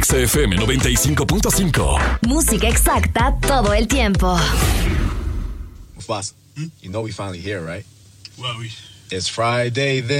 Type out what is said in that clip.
Exa FM 95.5. Música exacta todo el tiempo. Mufasa, you know we finally here, right? Well, It's Friday then.